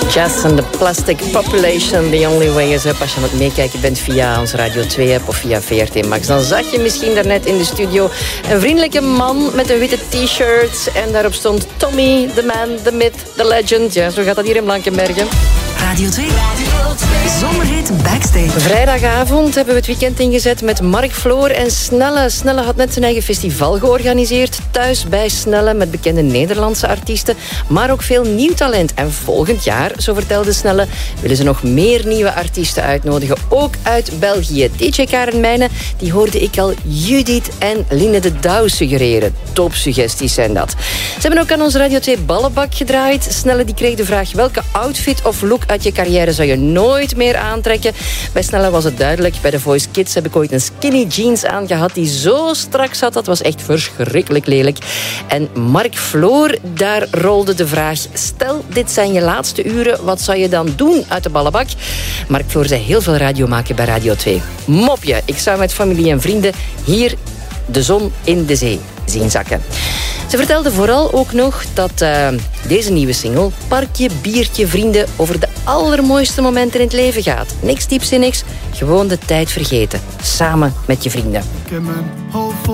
Jazz and the Plastic Population, the only way is up. Als je aan het meekijken bent via onze Radio 2-app of via VRT Max, dan zag je misschien daarnet in de studio een vriendelijke man met een witte t-shirt. En daarop stond Tommy, the man, the myth, the legend. Ja, zo gaat dat hier in Blankenbergen. Radio 2. Zomerhit Backstage. Vrijdagavond hebben we het weekend ingezet met Mark Floor en Snelle. Snelle had net zijn eigen festival georganiseerd. Thuis bij Snelle met bekende Nederlandse artiesten. Maar ook veel nieuw talent. En volgend jaar, zo vertelde Snelle, willen ze nog meer nieuwe artiesten uitnodigen. Ook uit België. DJ Karen Meijnen, die hoorde ik al Judith en Line de Douw suggereren. Topsuggesties zijn dat. Ze hebben ook aan onze Radio 2 ballenbak gedraaid. Snelle die kreeg de vraag: welke outfit of look uit je carrière zou je nooit meer aantrekken? Bij Snelle was het duidelijk. Bij The Voice Kids heb ik ooit een skinny jeans aangehad die zo strak zat. Dat was echt verschrikkelijk lelijk. En Mark Floor, daar rolde de vraag: stel, dit zijn je laatste uren, wat zou je dan doen uit de ballenbak? Mark Floor zei heel veel radio maken bij Radio 2. Mopje, ik zou met familie en vrienden hier de zon in de zee zien zakken. Ze vertelde vooral ook nog dat deze nieuwe single, Parkje, Biertje, Vrienden, over de allermooiste momenten in het leven gaat. Niks diepzinnigs, gewoon de tijd vergeten. Samen met je vrienden.